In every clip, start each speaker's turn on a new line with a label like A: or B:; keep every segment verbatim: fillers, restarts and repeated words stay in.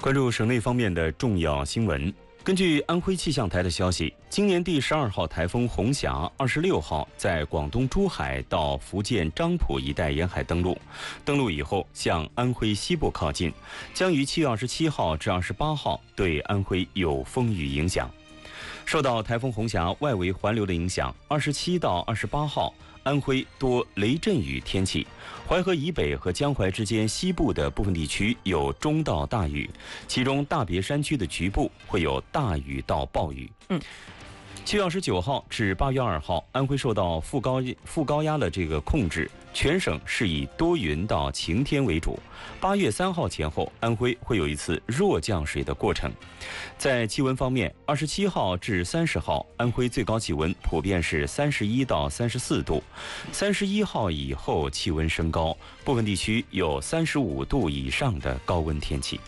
A: 关注省内方面的重要新闻。根据安徽气象台的消息，今年第十二号台风红霞二十六号在广东珠海到福建漳浦一带沿海登陆，登陆以后向安徽西部靠近，将于七月二十七号至二十八号对安徽有风雨影响。受到台风红霞外围环流的影响，二十七到二十八号安徽多雷阵雨天气，淮河以北和江淮之间西部的部分地区有中到大雨，其中大别山区的局部会有大雨到暴雨。嗯。七月二十九号至八月二号，安徽受到副高副高压的这个控制，全省是以多云到晴天为主。八月三号前后，安徽会有一次弱降水的过程。在气温方面，二十七号至三十号，安徽最高气温普遍是三十一到三十四度，三十一号以后气温升高，部分地区有三十五度以上的高温天气。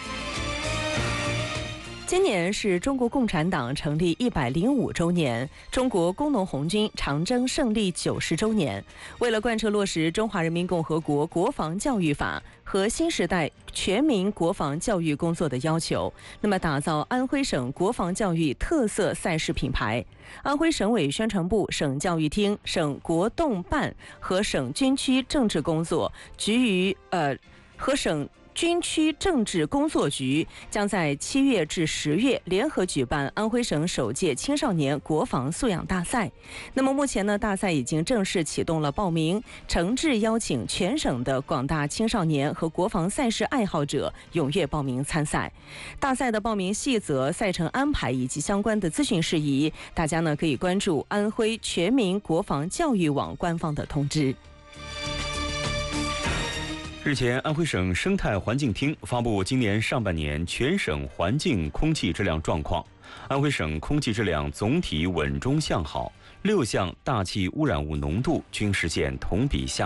B: 今年是中国共产党成立一百零五周年，中国工农红军长征胜利九十周年。为了贯彻落实《中华人民共和国国防教育法》和新时代全民国防教育工作的要求，那么打造安徽省国防教育特色赛事品牌，安徽省委宣传部、省教育厅、省国动办和省军区政治工作局于呃和省军区政治工作局将在七月至十月联合举办安徽省首届青少年国防素养大赛。那么目前呢，大赛已经正式启动了报名，诚挚邀请全省的广大青少年和国防赛事爱好者踊跃报名参赛。大赛的报名细则、赛程安排以及相关的咨询事宜，大家呢可以关注安徽全民国防教育网官方的通知。
A: 日前，安徽省生态环境厅发布今年上半年全省环境空气质量状况。安徽省空气质量总体稳中向好，六项大气污染物浓度均实现同比下